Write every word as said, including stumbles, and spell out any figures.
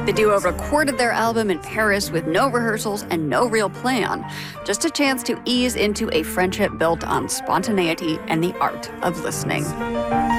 The duo recorded their album in Paris with no rehearsals and no real plan, just a chance to ease into a friendship built on spontaneity and the art of listening.